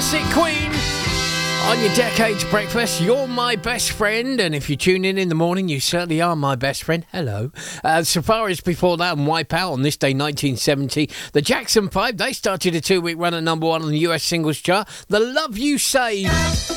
classic Queen on your Decades Breakfast. You're my best friend, and if you tune in the morning, you certainly are my best friend. Hello. Safaris before that and Wipeout on this day 1970. The Jackson 5, they started a 2-week run at number 1 on the US singles chart. The Love You Save